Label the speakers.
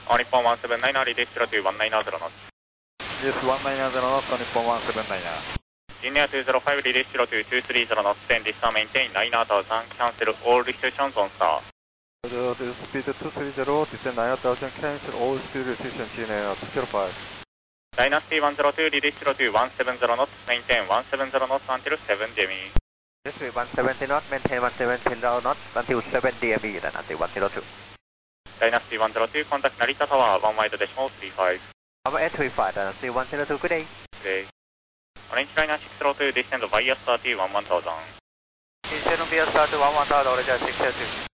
Speaker 1: All Nippon 179, release 02-190 knots.
Speaker 2: Yes, 190 knots, All Nippon 179.
Speaker 1: Linear 205, release 02-230 knots, 10, distant maintain 9000, cancel all restrictions on star.
Speaker 2: Speed 230, descend 9000, cancel all speed restrictions in 205.
Speaker 1: Dynasty 102, release 02-170 knots, maintain 170 knots until 7 DME.
Speaker 3: Yes, 170 knots, maintain 170 knots until 7 DME, then until 102.
Speaker 1: Dynasty 102, contact Narita Tower, 1 wide decimal 35.
Speaker 3: 135, Dynasty 102, good day.
Speaker 1: Good day. Orange Liner 602, descend via 30, 11000.
Speaker 3: Descend via 30, 11000, Orange 602.